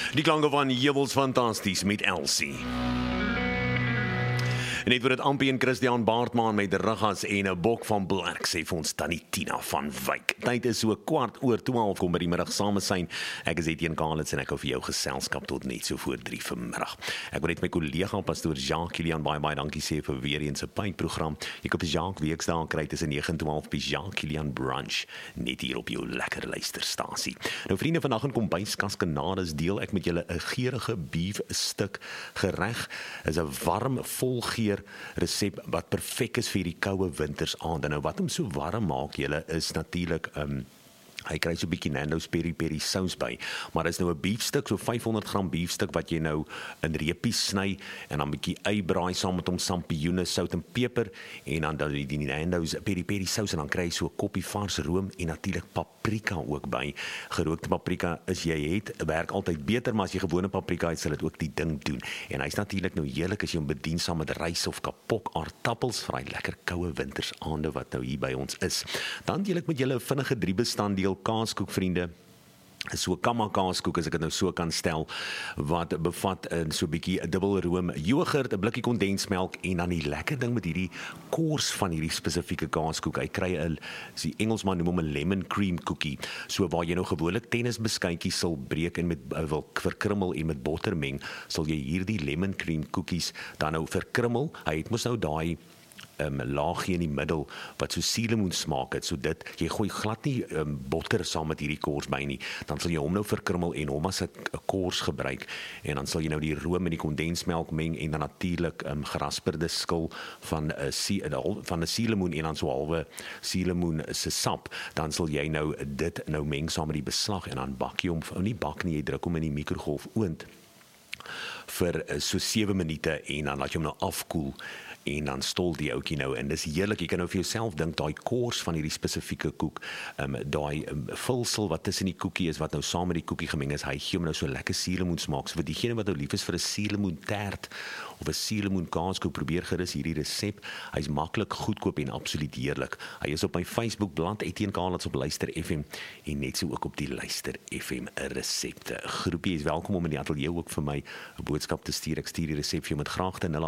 Die klanke van Jewels Fantasties met Elsie. En net word het Ampie en Christian Baartman met Ruggas en 'n bok van Blerk sê vir ons tannie Tina van Wyk. Tyd is so 12:15 kom by die middag samesyn. Ek is Etienne Kalitz en ek hou vir jou geselskap tot net so voor 3 vanmiddag. Ek wil net my kollega pastoor Jacques Kilian baie dankie sê vir weer eens 'n pyprogram. Jy kan vir Jacques weekdae kry tussen 9 en 12 by Jacques Kilian Brunch net hier op jou lekker luisterstasie. Nou vriende, vandag in Kombuiskas Kanades deel ek met julle 'n geurende beefstuk gereg. Is 'n warm volgeur resep wat perfek is vir die koue wintersaande. Nou wat hom so warm maak julle is natuurlik hy kry so 'n bietjie Nando's peri sous by, maar dis nou 'n beefstuk, so 500 gram beefstuk wat jy nou in reepies sny en dan 'n bietjie eibraai saam met hom, sampioene, sout en peper en dan die Nando's peri sous en dan kry jy so 'n koppie vars room en natuurlik paprika ook by. Gerookte paprika is jy het werk altyd beter, maar as jy gewone paprika het, sal dit ook die ding doen. En hy's natuurlik nou heerlik as jy hom bedien saam met rys of kapok aardappels vir daai lekker koue wintersaande wat nou hier by ons is. Dan deel ek met julle 'n vinnige 3 bestanddeel kaaskoek, vriende. So 'n kamma kaaskoek, as ek dit nou so kan stel, wat bevat so 'n bietjie 'n dubbelroom yoghurt, 'n blikkie kondensmelk en dan die lekker ding met hierdie kors van hierdie spesifieke kaaskoek. Hy kry 'n, die Engelsman noem hom 'n lemon cream cookie. So waar jy nou gewoonlik tennisbeskuitjies sal breek en met wil verkrummel en met botter meng, sal jy hierdie lemon cream cookies dan nou verkrummel. Hy het mos nou daai laagie in die middel wat so suurlemoen smaak het, so dit, jy gooi glad nie botter saam met hierdie kors by nie, dan sal jy hom nou verkrummel en hom as 'n kors gebruik, en dan sal jy nou die room en die kondensmelk meng, en dan natuurlik gerasperde skil van 'n suurlemoen en dan so halwe suurlemoen se sap, dan sal jy nou dit nou meng saam met die beslag, en dan bak jy hom, nie bak nie, jy druk hom in die mikrogolfoond vir so 7 minute, en dan laat jy hom nou afkoel, en dan stol die ouetjie nou, en dis heerlik. Jy kan nou vir jouself dink, daai kors van hierdie spesifieke koek, daai vulsel wat tussen die koekie is, wat nou saam met die koekie gemeng is, hy gee hom nou so lekker suurlemoen smaak. So vir diegene wat nou lief is vir 'n suurlemoen tert of 'n suurlemoen kaaskoek, probeer gerus hierdie resep. Hy's maklik, goedkoop en absoluut heerlik. Hy is op my Facebook bladsy Etienne Kalitz op Luister FM en net so ook op die Luister FM resepte groepie. Is welkom om in die ateljee ook vir my 'n boodskap te stuur. Ek stuur die resep vir jou met graagte